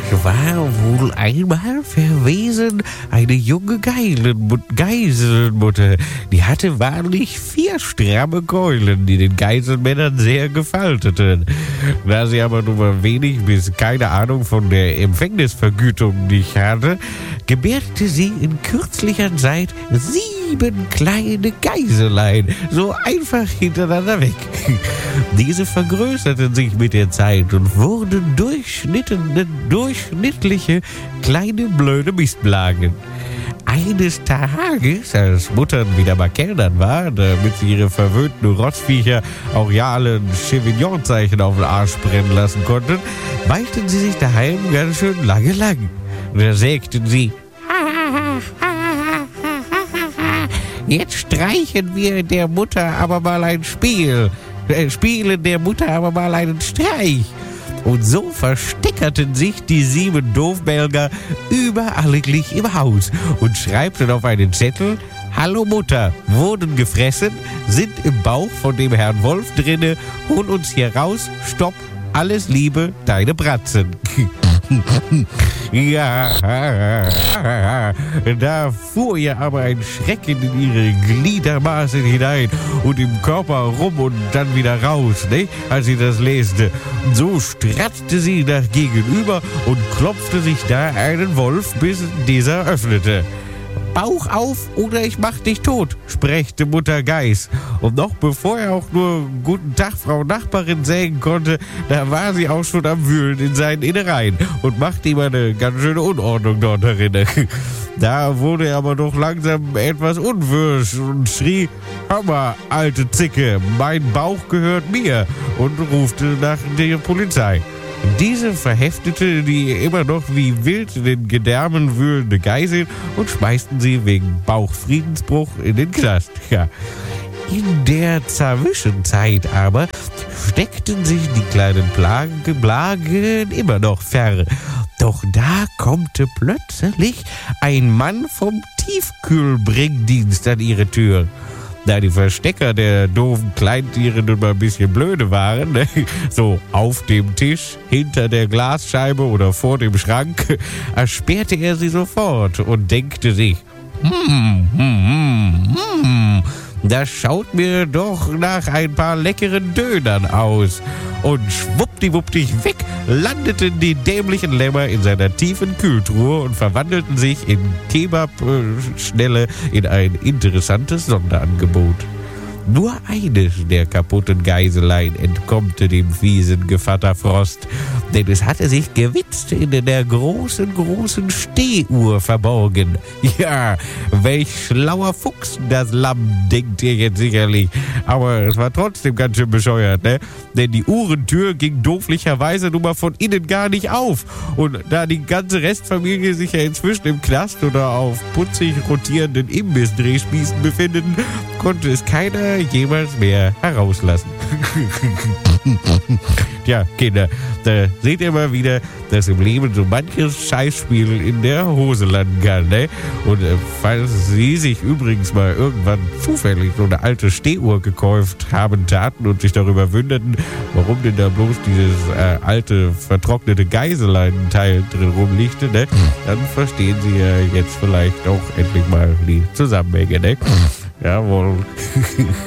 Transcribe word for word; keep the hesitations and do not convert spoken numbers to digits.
war wohl einmal verwesen eine junge Geilenmut- Geiselmutter. Die hatte wahrlich vier stramme Keulen, die den Geiselmännern sehr gefalteten. Da sie aber nur wenig bis keine Ahnung von der Empfängnisvergütung nicht hatte, gebärte sie in kürzlicher Zeit sieben kleine Geiselein, so einfach hintereinander weg. Diese vergrößerten sich mit der Zeit und wurden durchschnittene, durchschnittliche kleine blöde Mistblagen. Eines Tages, als Muttern wieder mal Kellnern war, damit sie ihre verwöhnten Rotzviecher auch ja alle ein Chevignon-Zeichen auf den Arsch brennen lassen konnten, beichten sie sich daheim ganz schön lange lang. Und da sägten sie: Jetzt streichen wir der Mutter aber mal ein Spiel, äh, spielen der Mutter aber mal einen Streich. Und so versteckerten sich die sieben Doofbelger überall gleich im Haus und schreibten auf einen Zettel: Hallo Mutter, wurden gefressen, sind im Bauch von dem Herrn Wolf drinne, hol uns hier raus, stopp, alles Liebe, deine Bratzen. Ja, da fuhr ihr aber ein Schrecken in ihre Gliedermaßen hinein und im Körper rum und dann wieder raus, ne? Als sie das leste. So stratzte sie nach gegenüber und klopfte sich da einen Wolf, bis dieser öffnete. Bauch auf oder ich mach dich tot, sprächte Mutter Geiß. Und noch bevor er auch nur Guten Tag, Frau Nachbarin sägen konnte, da war sie auch schon am Wühlen in seinen Innereien und machte ihm eine ganz schöne Unordnung dort darin. Da wurde er aber doch langsam etwas unwirsch und schrie: Hör mal, alte Zicke, mein Bauch gehört mir, und rufte nach der Polizei. Diese verheftete die immer noch wie wild in den Gedärmen wühlende Geisel und schmeißten sie wegen Bauchfriedensbruch in den Knast. Ja. In der Zwischenzeit aber steckten sich die kleinen Plagen, Plagen immer noch fern. Doch da kommt plötzlich ein Mann vom Tiefkühlbringdienst an ihre Tür. Da die Verstecker der doofen Kleintiere nun mal ein bisschen blöde waren, ne? So auf dem Tisch, hinter der Glasscheibe oder vor dem Schrank, ersperrte er sie sofort und denkte sich: Hm, hm, hm, hm, das schaut mir doch nach ein paar leckeren Dönern aus. Und schwuppdiwuppdig weg landeten die dämlichen Lämmer in seiner tiefen Kühltruhe und verwandelten sich in Kebab-Schnelle in ein interessantes Sonderangebot. Nur eines der kaputten Geiselein entkommte dem fiesen Gevatter Frost, denn es hatte sich gewitzt in der großen, großen Stehuhr verborgen. Ja, welch schlauer Fuchs das Lamm, denkt ihr jetzt sicherlich. Aber es war trotzdem ganz schön bescheuert, ne? Denn die Uhrentür ging dooflicherweise nun mal von innen gar nicht auf. Und da die ganze Restfamilie sich ja inzwischen im Knast oder auf putzig rotierenden Imbissdrehspießen befinden, konnte es keiner jemals mehr herauslassen. Tja, Kinder, da seht ihr mal wieder, dass im Leben so manches Scheißspiel in der Hose landen kann, ne? Und äh, falls Sie sich übrigens mal irgendwann zufällig so eine alte Stehuhr gekauft haben taten und sich darüber wunderten, warum denn da bloß dieses äh, alte, vertrocknete Geiselein-Teil drin rumliegte, ne? Dann verstehen Sie ja jetzt vielleicht auch endlich mal die Zusammenhänge, ne? Jawohl.